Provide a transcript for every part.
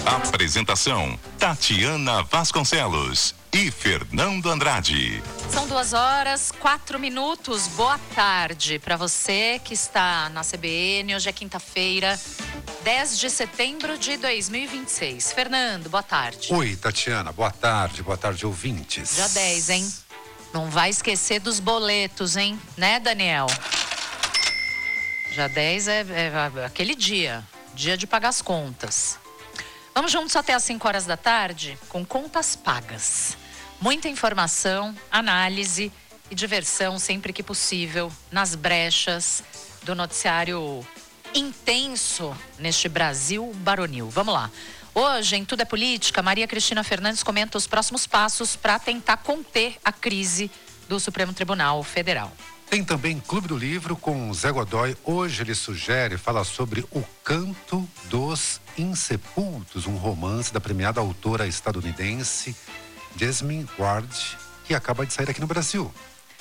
Apresentação: Tatiana Vasconcelos e Fernando Andrade. São 2h04. Boa tarde para você que está na CBN. Hoje é quinta-feira, 10 de setembro de 2026. Fernando, boa tarde. Oi, Tatiana, boa tarde, ouvintes. Dia 10, hein? Não vai esquecer dos boletos, hein? Né, Daniel? Dia 10 é aquele dia de pagar as contas. Vamos juntos até às 5 horas da tarde com Contas Pagas. Muita informação, análise e diversão sempre que possível nas brechas do noticiário intenso neste Brasil baronil. Vamos lá. Hoje, em Tudo é Política, Maria Cristina Fernandes comenta os próximos passos para tentar conter a crise do Supremo Tribunal Federal. Tem também Clube do Livro com Zé Godoy. Hoje ele fala sobre O Canto dos Insepultos, um romance da premiada autora estadunidense Jasmine Ward, que acaba de sair aqui no Brasil.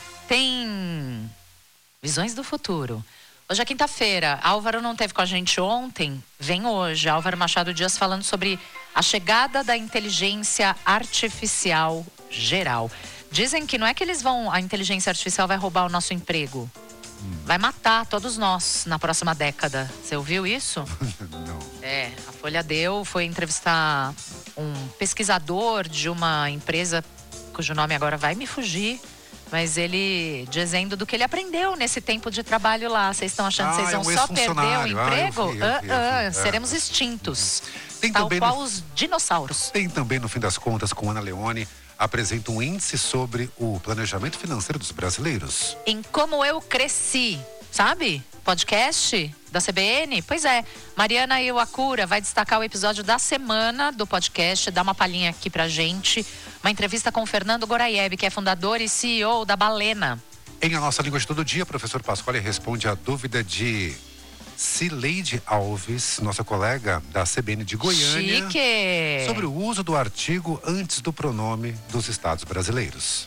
Tem Visões do Futuro. Hoje é quinta-feira. Álvaro não esteve com a gente ontem, vem hoje. Álvaro Machado Dias falando sobre a chegada da inteligência artificial geral. Dizem que não é que a inteligência artificial vai roubar o nosso emprego. Vai matar todos nós na próxima década. Você ouviu isso? Não. A Folha foi entrevistar um pesquisador de uma empresa cujo nome agora vai me fugir, mas ele dizendo do que ele aprendeu nesse tempo de trabalho lá. Vocês estão achando que vocês vão só perder o emprego? Eu vi. Seremos extintos. Tem tal também qual os dinossauros. Tem também, no fim das contas, com Ana Leone, apresenta um índice sobre o planejamento financeiro dos brasileiros. Em Como Eu Cresci, sabe? Podcast da CBN? Pois é, Mariana Iwakura vai destacar o episódio da semana do podcast, dá uma palhinha aqui pra gente. Uma entrevista com o Fernando Goraieb, que é fundador e CEO da Balena. Em A Nossa Língua de Todo Dia, professor Pasquale responde a dúvida de Cileide Alves, nossa colega da CBN de Goiânia, Chique. Sobre o uso do artigo antes do pronome dos estados brasileiros.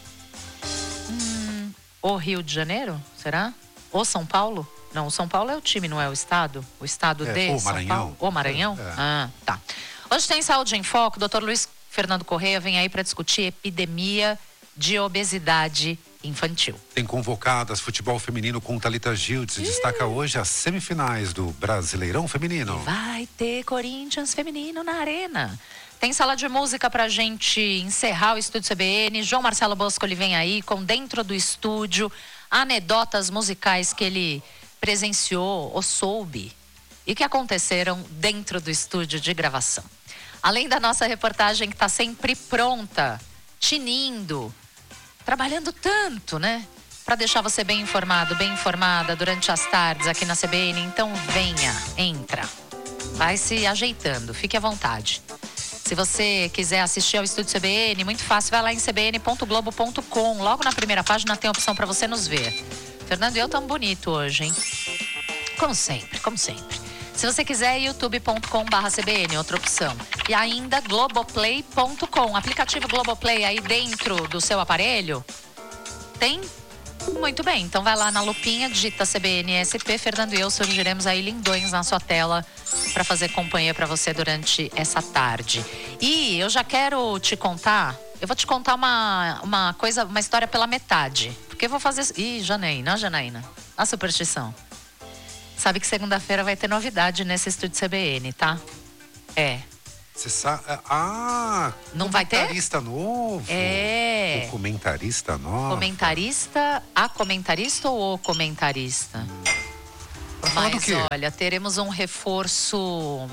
O Rio de Janeiro, será? O São Paulo? Não, o São Paulo é o time, não é o estado? O estado de o São Maranhão. Paulo? O Maranhão? Tá. Hoje tem Saúde em Foco. Dr. Luiz Fernando Correia vem aí para discutir epidemia de obesidade infantil. Tem convocadas futebol feminino com Thalita Gildes. Destaca hoje as semifinais do Brasileirão Feminino. Vai ter Corinthians feminino na arena. Tem sala de música pra gente encerrar o Estúdio CBN. João Marcelo Bosco, ele vem aí com Dentro do Estúdio, anedotas musicais que ele presenciou ou soube e que aconteceram dentro do estúdio de gravação. Além da nossa reportagem que está sempre pronta, tinindo, trabalhando tanto, né? Para deixar você bem informado, bem informada durante as tardes aqui na CBN. Então venha, entra. Vai se ajeitando, fique à vontade. Se você quiser assistir ao Estúdio CBN, muito fácil, vai lá em cbn.globo.com. Logo na primeira página tem a opção para você nos ver. Fernando e eu tão bonito hoje, hein? Como sempre, como sempre. Se você quiser, youtube.com/CBN, outra opção. E ainda globoplay.com. Aplicativo Globoplay aí dentro do seu aparelho. Tem? Muito bem, então vai lá na lupinha, digita CBNSP, Fernando e eu surgiremos aí lindões na sua tela para fazer companhia para você durante essa tarde. E eu já quero te contar, eu vou te contar uma coisa, uma história pela metade. Porque eu vou fazer... Janaína, a superstição. Sabe que segunda-feira vai ter novidade nesse Estúdio CBN, tá? Você sabe... Não vai ter? Comentarista novo. O comentarista novo. A comentarista ou o comentarista? Mas olha, teremos um reforço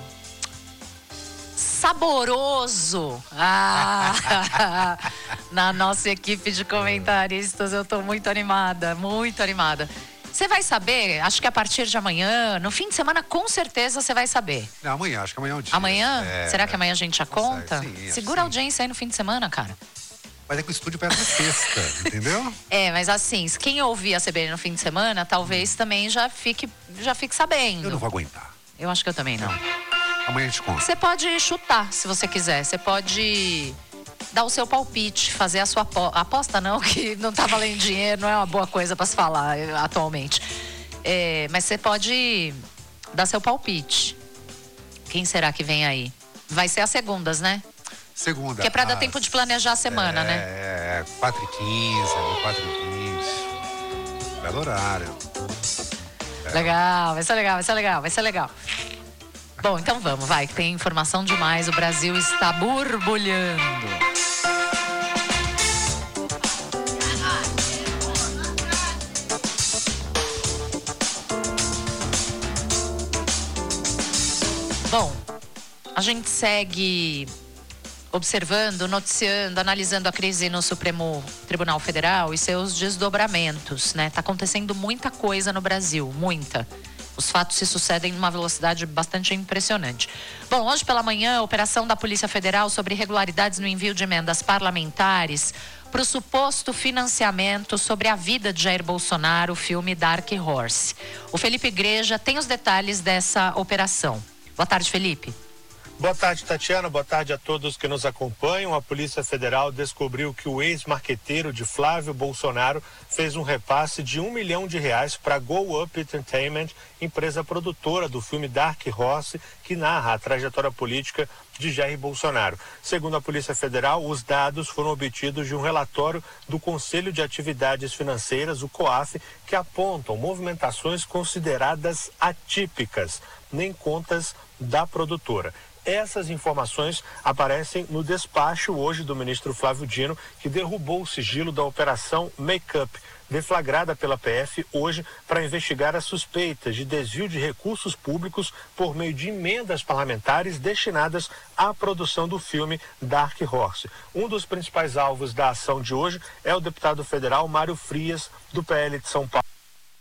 saboroso na nossa equipe de comentaristas. Eu tô muito animada, muito animada. Você vai saber, acho que a partir de amanhã, no fim de semana, com certeza você vai saber. Não, amanhã, acho que amanhã é o dia. Amanhã? Será que amanhã a gente já conta? Sim, Segura a audiência aí no fim de semana, cara. Mas é que o estúdio vai até sexta, entendeu? Mas assim, quem ouvir a CBN no fim de semana, talvez também já fique sabendo. Eu não vou aguentar. Eu acho que eu também não. Amanhã a gente conta. Você pode chutar, se você quiser. Você pode dar o seu palpite, fazer a sua aposta não, que não tá valendo dinheiro, não é uma boa coisa para se falar atualmente. Mas você pode dar seu palpite. Quem será que vem aí? Vai ser às segundas, né? Segunda. Que é pra dar tempo de planejar a semana, né? 4h15, 4h20. Belo horário. Legal, vai ser legal, vai ser legal, vai ser legal. Bom, então vamos, vai, que tem informação demais. O Brasil está borbulhando. Bom, a gente segue observando, noticiando, analisando a crise no Supremo Tribunal Federal e seus desdobramentos, né? Tá acontecendo muita coisa no Brasil, muita. Os fatos se sucedem numa velocidade bastante impressionante. Bom, hoje pela manhã, a operação da Polícia Federal sobre irregularidades no envio de emendas parlamentares para o suposto financiamento sobre a vida de Jair Bolsonaro, o filme Dark Horse. O Felipe Igreja tem os detalhes dessa operação. Boa tarde, Felipe. Boa tarde, Tatiana. Boa tarde a todos que nos acompanham. A Polícia Federal descobriu que o ex-marqueteiro de Flávio Bolsonaro fez um repasse de R$1 milhão para a Go Up Entertainment, empresa produtora do filme Dark Horse, que narra a trajetória política de Jair Bolsonaro. Segundo a Polícia Federal, os dados foram obtidos de um relatório do Conselho de Atividades Financeiras, o COAF, que apontam movimentações consideradas atípicas, nem contas da produtora. Essas informações aparecem no despacho hoje do ministro Flávio Dino, que derrubou o sigilo da Operação Make-up, deflagrada pela PF hoje para investigar as suspeitas de desvio de recursos públicos por meio de emendas parlamentares destinadas à produção do filme Dark Horse. Um dos principais alvos da ação de hoje é o deputado federal Mário Frias, do PL de São Paulo.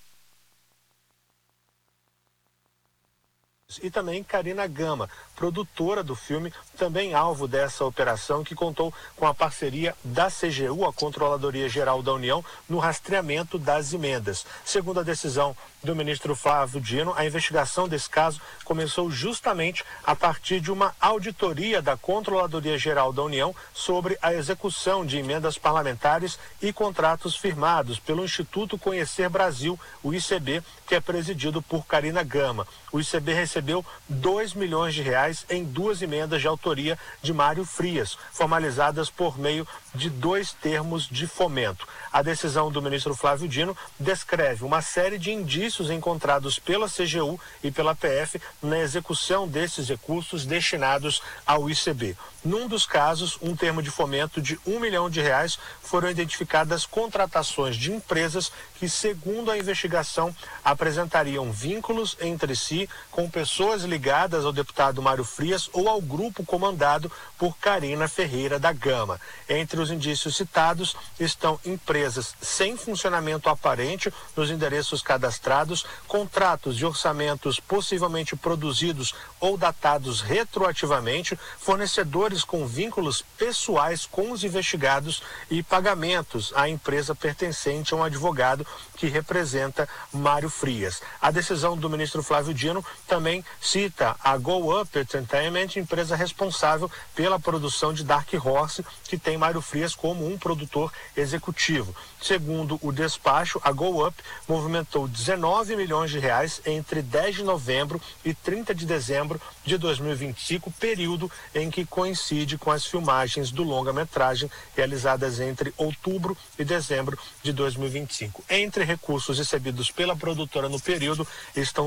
E também Karina Gama, produtora do filme, também alvo dessa operação, que contou com a parceria da CGU, a Controladoria Geral da União, no rastreamento das emendas. Segundo a decisão do ministro Flávio Dino, a investigação desse caso começou justamente a partir de uma auditoria da Controladoria Geral da União sobre a execução de emendas parlamentares e contratos firmados pelo Instituto Conhecer Brasil, o ICB, que é presidido por Karina Gama. O ICB recebeu R$2 milhões em 2 emendas de autoria de Mário Frias, formalizadas por meio de 2 termos de fomento. A decisão do ministro Flávio Dino descreve uma série de indícios encontrados pela CGU e pela PF na execução desses recursos destinados ao ICB. Num dos casos, um termo de fomento de R$1 milhão foram identificadas contratações de empresas que, segundo a investigação, apresentariam vínculos entre si com pessoas ligadas ao deputado Mário Frias ou ao grupo comandado por Karina Ferreira da Gama. Entre os indícios citados estão empresas sem funcionamento aparente nos endereços cadastrados, contratos de orçamentos possivelmente produzidos ou datados retroativamente, fornecedores com vínculos pessoais com os investigados e pagamentos à empresa pertencente a um advogado que representa Mário Frias. A decisão do ministro Flávio Dino também cita a Go Up Entertainment, empresa responsável pela produção de Dark Horse, que tem Mário Frias como um produtor executivo. Segundo o despacho, a Go Up movimentou R$19 milhões entre 10 de novembro e 30 de dezembro de 2025, período em que coincide com as filmagens do longa-metragem realizadas entre outubro e dezembro de 2025. Entre recursos recebidos pela produtora no período estão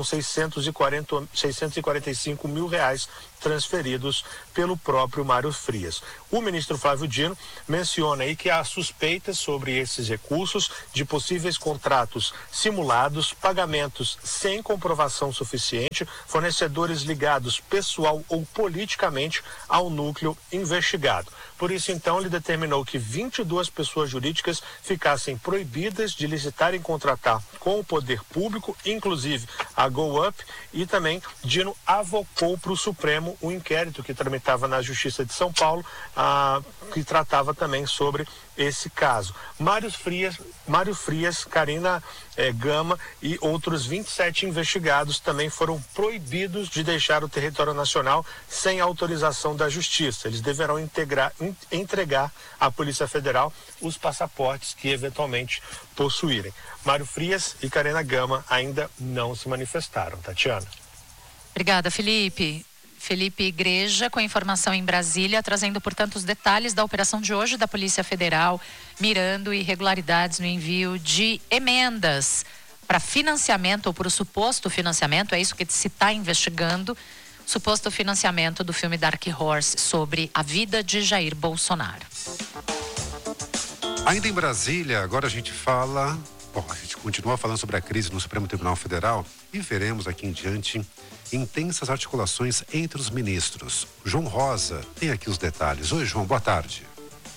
R$645 mil transferidos pelo próprio Mário Frias. O ministro Flávio Dino menciona aí que há suspeitas sobre esses recursos de possíveis contratos simulados, pagamentos sem comprovação suficiente, fornecedores ligados pessoal ou politicamente ao núcleo investigado. Por isso, então, ele determinou que 22 pessoas jurídicas ficassem proibidas de licitar e contratar com o poder público, inclusive a Go Up, e também Dino avocou para o Supremo o inquérito que tramitava na Justiça de São Paulo, que tratava também sobre esse caso. Mário Frias, Karina Gama e outros 27 investigados também foram proibidos de deixar o território nacional sem autorização da Justiça. Eles deverão entregar à Polícia Federal os passaportes que eventualmente possuírem. Mário Frias e Karina Gama ainda não se manifestaram. Tatiana. Obrigada, Felipe. Felipe Igreja com informação em Brasília, trazendo, portanto, os detalhes da operação de hoje da Polícia Federal, mirando irregularidades no envio de emendas para financiamento ou para o suposto financiamento, é isso que se está investigando, suposto financiamento do filme Dark Horse sobre a vida de Jair Bolsonaro. Ainda em Brasília, agora a gente continua falando sobre a crise no Supremo Tribunal Federal e veremos aqui em diante intensas articulações entre os ministros. João Rosa tem aqui os detalhes. Oi, João, boa tarde.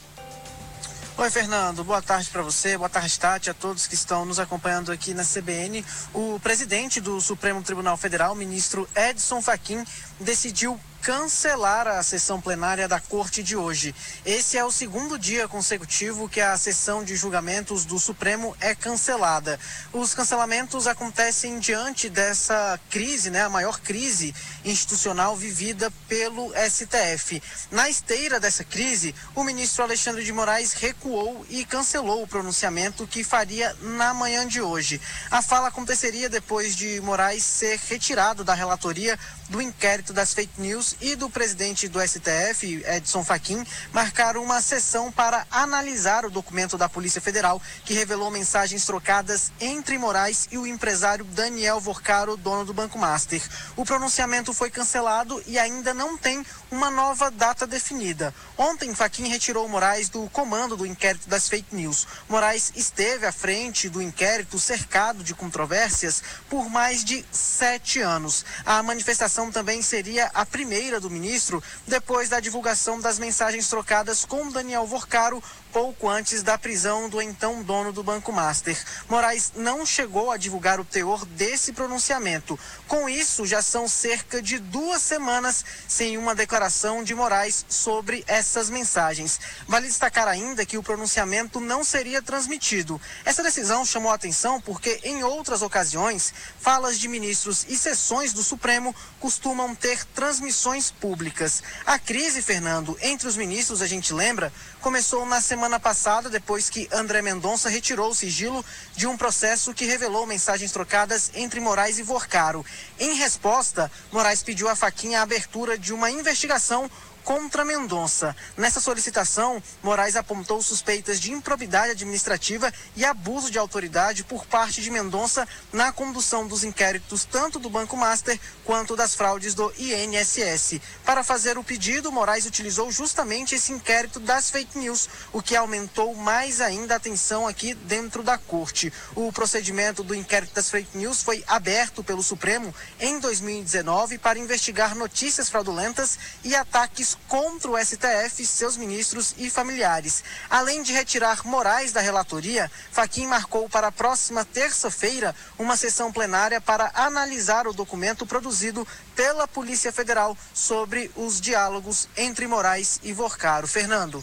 Oi, Fernando, boa tarde para você, boa tarde, Tati, a todos que estão nos acompanhando aqui na CBN. O presidente do Supremo Tribunal Federal, ministro Edson Fachin, decidiu cancelar a sessão plenária da Corte de hoje. Esse é o segundo dia consecutivo que a sessão de julgamentos do Supremo é cancelada. Os cancelamentos acontecem diante dessa crise, a maior crise institucional vivida pelo STF. Na esteira dessa crise, o ministro Alexandre de Moraes recuou e cancelou o pronunciamento que faria na manhã de hoje. A fala aconteceria depois de Moraes ser retirado da relatoria do inquérito das fake news e do presidente do STF, Edson Fachin, marcaram uma sessão para analisar o documento da Polícia Federal que revelou mensagens trocadas entre Moraes e o empresário Daniel Vorcaro, dono do Banco Master. O pronunciamento foi cancelado e ainda não tem uma nova data definida. Ontem, Fachin retirou Moraes do comando do inquérito das fake news. Moraes esteve à frente do inquérito cercado de controvérsias por mais de 7 anos. A manifestação também seria a primeira do ministro depois da divulgação das mensagens trocadas com Daniel Vorcaro pouco antes da prisão do então dono do Banco Master. Moraes não chegou a divulgar o teor desse pronunciamento. Com isso, já são cerca de 2 semanas sem uma declaração de Moraes sobre essas mensagens. Vale destacar ainda que o pronunciamento não seria transmitido. Essa decisão chamou a atenção porque, em outras ocasiões, falas de ministros e sessões do Supremo costumam ter transmissões públicas. A crise, Fernando, entre os ministros, a gente lembra, começou na semana passada, depois que André Mendonça retirou o sigilo de um processo que revelou mensagens trocadas entre Moraes e Vorcaro. Em resposta, Moraes pediu a Fachin a abertura de uma investigação contra Mendonça. Nessa solicitação, Moraes apontou suspeitas de improbidade administrativa e abuso de autoridade por parte de Mendonça na condução dos inquéritos tanto do Banco Master quanto das fraudes do INSS. Para fazer o pedido, Moraes utilizou justamente esse inquérito das fake news, o que aumentou mais ainda a tensão aqui dentro da corte. O procedimento do inquérito das fake news foi aberto pelo Supremo em 2019 para investigar notícias fraudulentas e ataques contra o STF, seus ministros e familiares. Além de retirar Moraes da relatoria, Fachin marcou para a próxima terça-feira uma sessão plenária para analisar o documento produzido pela Polícia Federal sobre os diálogos entre Moraes e Vorcaro. Fernando.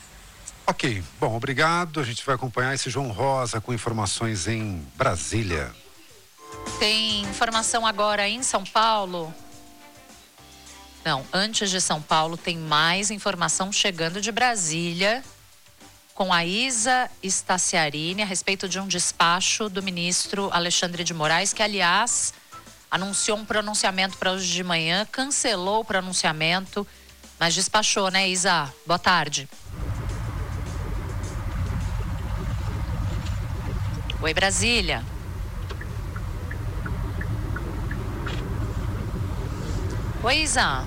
Ok, bom, obrigado. A gente vai acompanhar esse João Rosa com informações em Brasília. Tem informação agora em São Paulo. Não, antes de São Paulo tem mais informação chegando de Brasília com a Isa Staciarini a respeito de um despacho do ministro Alexandre de Moraes, que, aliás, anunciou um pronunciamento para hoje de manhã, cancelou o pronunciamento, mas despachou, né, Isa? Boa tarde. Oi, Brasília. Oi, Isa.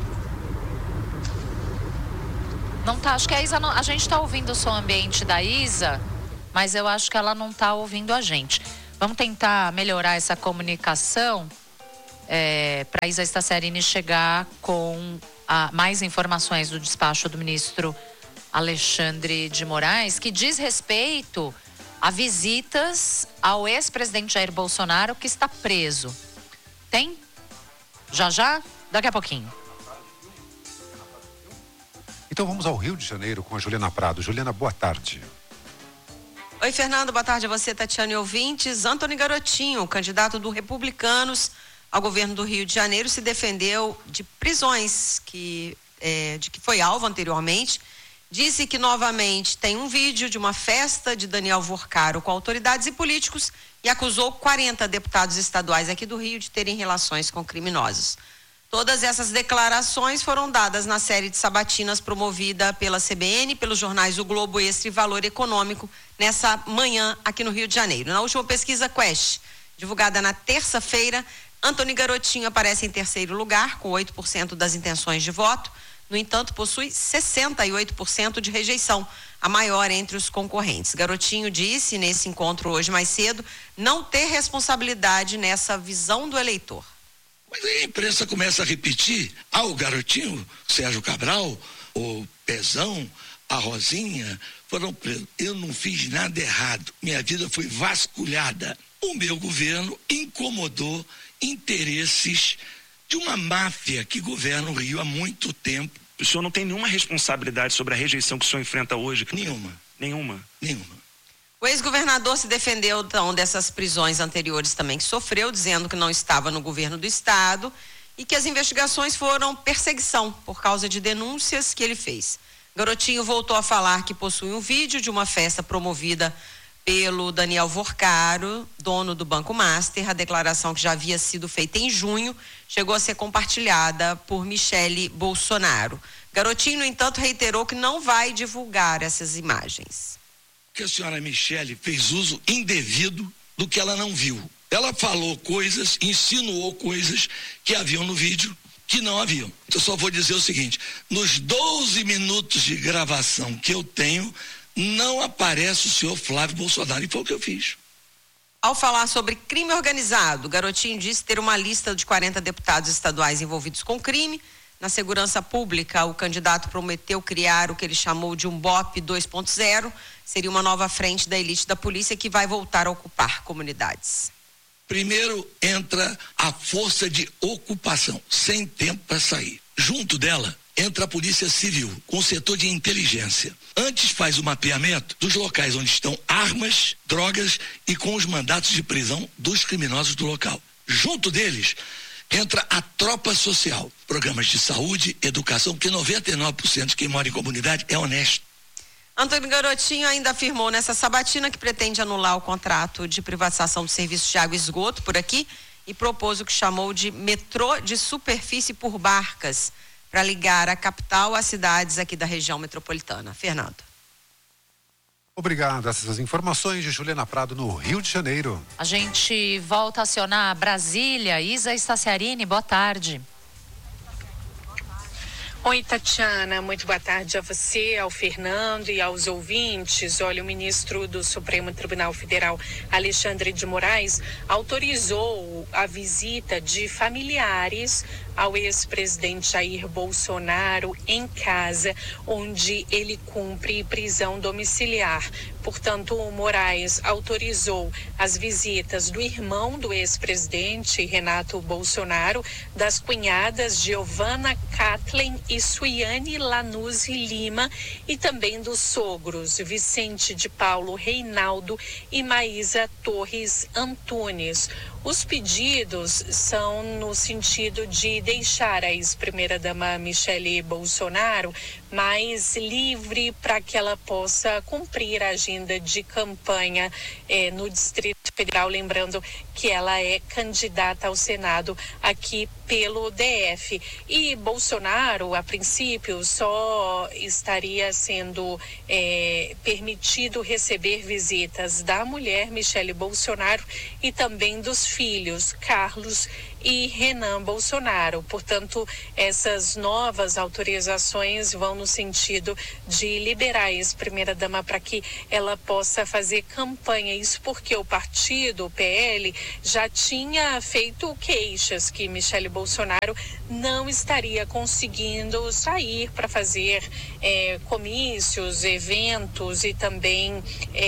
Não tá, acho que a Isa não, a gente tá ouvindo o som ambiente da Isa, mas eu acho que ela não tá ouvindo a gente. Vamos tentar melhorar essa comunicação para a Isa Staciarini chegar com mais informações do despacho do ministro Alexandre de Moraes, que diz respeito a visitas ao ex-presidente Jair Bolsonaro, que está preso. Tem? Já? Daqui a pouquinho. Então vamos ao Rio de Janeiro com a Juliana Prado. Juliana, boa tarde. Oi, Fernando, boa tarde a você, Tatiana e ouvintes. Antony Garotinho, candidato do Republicanos ao governo do Rio de Janeiro, se defendeu de prisões de que foi alvo anteriormente. Disse que novamente tem um vídeo de uma festa de Daniel Vorcaro com autoridades e políticos e acusou 40 deputados estaduais aqui do Rio de terem relações com criminosos. Todas essas declarações foram dadas na série de sabatinas promovida pela CBN, pelos jornais O Globo Extra e Valor Econômico, nessa manhã aqui no Rio de Janeiro. Na última pesquisa Quest, divulgada na terça-feira, Antony Garotinho aparece em terceiro lugar, com 8% das intenções de voto. No entanto, possui 68% de rejeição, a maior entre os concorrentes. Garotinho disse, nesse encontro hoje mais cedo, não ter responsabilidade nessa visão do eleitor. Mas aí a imprensa começa a repetir, o Garotinho, Sérgio Cabral, o Pezão, a Rosinha, foram presos. Eu não fiz nada errado, minha vida foi vasculhada. O meu governo incomodou interesses de uma máfia que governa o Rio há muito tempo. O senhor não tem nenhuma responsabilidade sobre a rejeição que o senhor enfrenta hoje? Nenhuma. O ex-governador se defendeu, então, dessas prisões anteriores também que sofreu, dizendo que não estava no governo do estado e que as investigações foram perseguição por causa de denúncias que ele fez. Garotinho voltou a falar que possui um vídeo de uma festa promovida pelo Daniel Vorcaro, dono do Banco Master. A declaração, que já havia sido feita em junho, chegou a ser compartilhada por Michele Bolsonaro. Garotinho, no entanto, reiterou que não vai divulgar essas imagens. Que a senhora Michele fez uso indevido do que ela não viu. Ela falou coisas, insinuou coisas que haviam no vídeo que não haviam. Eu só vou dizer o seguinte, nos 12 minutos de gravação que eu tenho, não aparece o senhor Flávio Bolsonaro, e foi o que eu fiz. Ao falar sobre crime organizado, Garotinho disse ter uma lista de 40 deputados estaduais envolvidos com crime. Na segurança pública, o candidato prometeu criar o que ele chamou de um BOP 2.0, seria uma nova frente da elite da polícia que vai voltar a ocupar comunidades. Primeiro entra a força de ocupação, sem tempo para sair. Junto dela entra a Polícia Civil, com o setor de inteligência. Antes faz o mapeamento dos locais onde estão armas, drogas e com os mandatos de prisão dos criminosos do local. Junto deles entra a tropa social, programas de saúde, educação, porque 99% de quem mora em comunidade é honesto. Antony Garotinho ainda afirmou nessa sabatina que pretende anular o contrato de privatização do serviço de água e esgoto por aqui e propôs o que chamou de metrô de superfície por barcas para ligar a capital às cidades aqui da região metropolitana. Fernando. Obrigado. Essas informações de Juliana Prado, no Rio de Janeiro. A gente volta a acionar Brasília. Isa Estaciarini, boa tarde. Oi, Tatiana, muito boa tarde a você, ao Fernando e aos ouvintes. Olha, o ministro do Supremo Tribunal Federal, Alexandre de Moraes, autorizou a visita de familiares ao ex-presidente Jair Bolsonaro em casa, onde ele cumpre prisão domiciliar. Portanto, o Moraes autorizou as visitas do irmão do ex-presidente, Renato Bolsonaro, das cunhadas Giovanna Kathleen e Suiane Lanuzzi Lima, e também dos sogros Vicente de Paulo Reinaldo e Maísa Torres Antunes. Os pedidos são no sentido de deixar a ex-primeira-dama Michele Bolsonaro mais livre para que ela possa cumprir a agenda de campanha no Distrito Federal, lembrando que ela é candidata ao Senado aqui pelo DF. E Bolsonaro, a princípio, só estaria sendo permitido receber visitas da mulher Michele Bolsonaro e também dos filhos Carlos e Renan Bolsonaro. Portanto, essas novas autorizações vão no sentido de liberar a ex-primeira-dama para que ela possa fazer campanha. Isso porque o partido, o PL, já tinha feito queixas que Michele Bolsonaro não estaria conseguindo sair para fazer comícios, eventos e também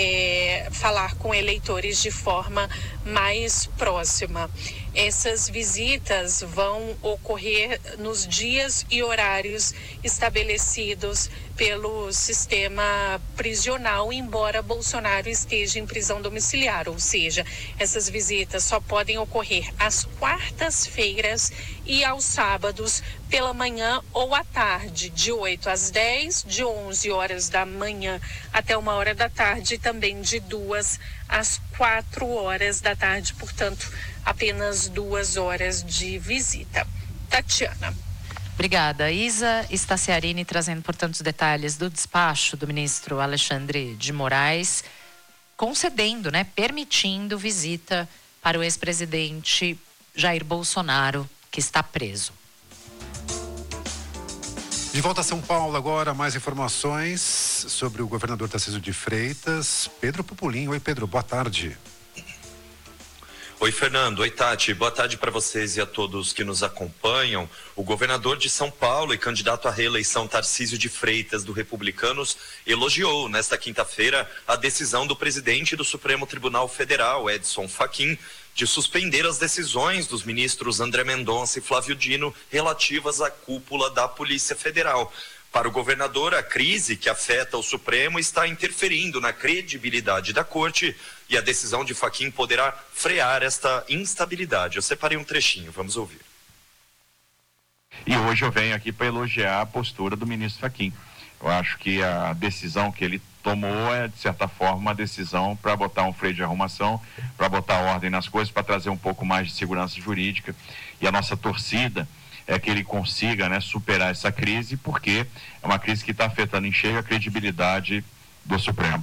falar com eleitores de forma mais próxima. Essas visitas vão ocorrer nos dias e horários estabelecidos pelo sistema prisional, embora Bolsonaro esteja em prisão domiciliar, ou seja, essas visitas só podem ocorrer às quartas-feiras e aos sábados pela manhã ou à tarde, de 8 às 10, de 11 horas da manhã até 1 hora da tarde e também de 2 às 4 horas da tarde, portanto, apenas 2 horas de visita. Tatiana. Obrigada. Isa Staciarini trazendo, portanto, os detalhes do despacho do ministro Alexandre de Moraes, concedendo, permitindo visita para o ex-presidente Jair Bolsonaro, que está preso. De volta a São Paulo agora, mais informações sobre o governador Tarcísio de Freitas, Pedro Pupulim. Oi, Pedro, boa tarde. Oi, Fernando. Oi, Tati. Boa tarde para vocês e a todos que nos acompanham. O governador de São Paulo e candidato à reeleição Tarcísio de Freitas, do Republicanos, elogiou nesta quinta-feira a decisão do presidente do Supremo Tribunal Federal, Edson Fachin, de suspender as decisões dos ministros André Mendonça e Flávio Dino relativas à cúpula da Polícia Federal. Para o governador, a crise que afeta o Supremo está interferindo na credibilidade da corte e a decisão de Fachin poderá frear esta instabilidade. Eu separei um trechinho, vamos ouvir. E hoje eu venho aqui para elogiar a postura do ministro Fachin. Eu acho que a decisão que ele tomou é, de certa forma, uma decisão para botar um freio de arrumação, para botar ordem nas coisas, para trazer um pouco mais de segurança jurídica. E a nossa torcida é que ele consiga, superar essa crise, porque é uma crise que está afetando em cheio a credibilidade do Supremo.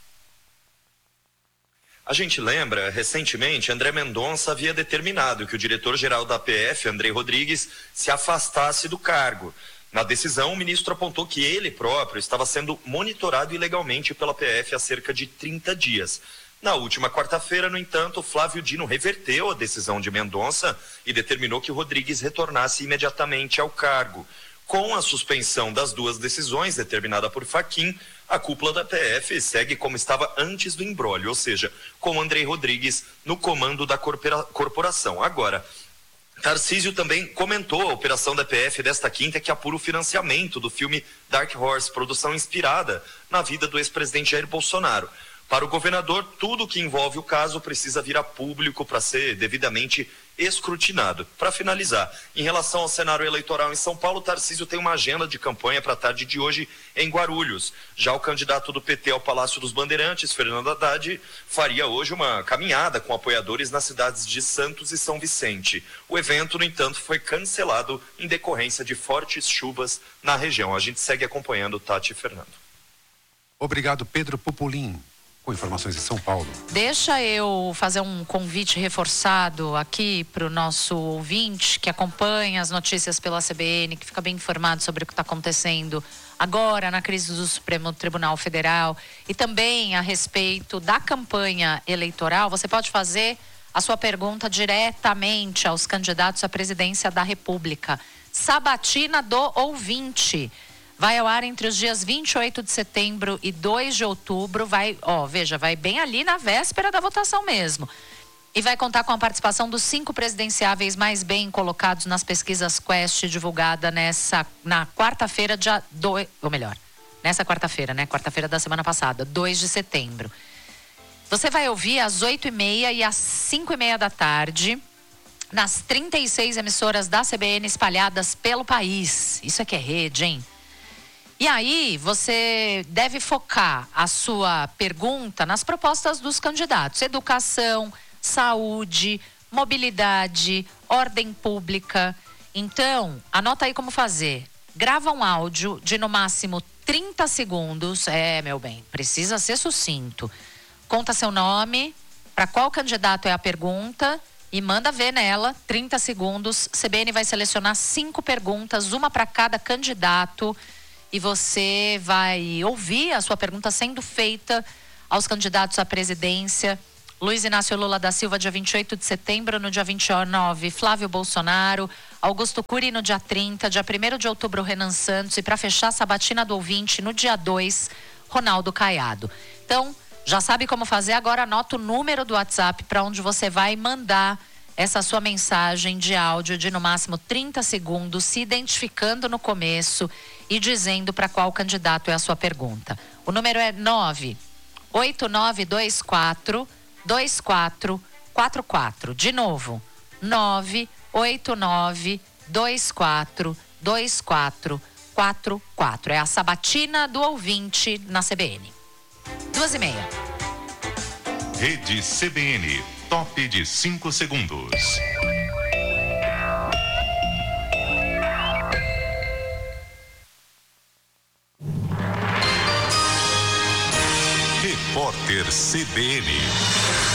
A gente lembra, recentemente, André Mendonça havia determinado que o diretor-geral da PF, André Rodrigues, se afastasse do cargo. Na decisão, o ministro apontou que ele próprio estava sendo monitorado ilegalmente pela PF há cerca de 30 dias. Na última quarta-feira, no entanto, Flávio Dino reverteu a decisão de Mendonça e determinou que Rodrigues retornasse imediatamente ao cargo. Com a suspensão das duas decisões determinada por Fachin, a cúpula da PF segue como estava antes do imbróglio, ou seja, com André Rodrigues no comando da corporação. Agora, Tarcísio também comentou a operação da PF desta quinta que apura o financiamento do filme Dark Horse, produção inspirada na vida do ex-presidente Jair Bolsonaro. Para o governador, tudo que envolve o caso precisa vir a público para ser devidamente escrutinado. Para finalizar, em relação ao cenário eleitoral em São Paulo, Tarcísio tem uma agenda de campanha para a tarde de hoje em Guarulhos. Já o candidato do PT ao Palácio dos Bandeirantes, Fernando Haddad, faria hoje uma caminhada com apoiadores nas cidades de Santos e São Vicente. O evento, no entanto, foi cancelado em decorrência de fortes chuvas na região. A gente segue acompanhando, Tati e Fernando. Obrigado, Pedro Pupulim, com informações em São Paulo. Deixa eu fazer um convite reforçado aqui para o nosso ouvinte que acompanha as notícias pela CBN, que fica bem informado sobre o que está acontecendo agora na crise do Supremo Tribunal Federal e também a respeito da campanha eleitoral. Você pode fazer a sua pergunta diretamente aos candidatos à presidência da República. Sabatina do Ouvinte. Vai ao ar entre os dias 28 de setembro e 2 de outubro. Vai bem ali na véspera da votação mesmo. E vai contar com a participação dos 5 presidenciáveis mais bem colocados nas pesquisas Quest, divulgada na quarta-feira, nessa quarta-feira, quarta-feira da semana passada, 2 de setembro. Você vai ouvir às 8h30 e às 5h30 da tarde, nas 36 emissoras da CBN espalhadas pelo país. Isso é que é rede, hein? E aí, você deve focar a sua pergunta nas propostas dos candidatos: educação, saúde, mobilidade, ordem pública. Então, anota aí como fazer. Grava um áudio de no máximo 30 segundos. Meu bem, precisa ser sucinto. Conta seu nome, para qual candidato é a pergunta e manda ver nela, 30 segundos. CBN vai selecionar 5 perguntas, uma para cada candidato. E você vai ouvir a sua pergunta sendo feita aos candidatos à presidência. Luiz Inácio Lula da Silva, dia 28 de setembro. No dia 29, Flávio Bolsonaro. Augusto Cury, no dia 30. Dia 1º de outubro, Renan Santos. E para fechar a sabatina do ouvinte, no dia 2, Ronaldo Caiado. Então, já sabe como fazer. Agora anota o número do WhatsApp para onde você vai mandar essa sua mensagem de áudio de no máximo 30 segundos, se identificando no começo e dizendo para qual candidato é a sua pergunta. O número é 98924-2444. De novo, 98924-2444. É a sabatina do ouvinte na CBN. 2h30. Rede CBN, top de 5 segundos. Repórter CBN.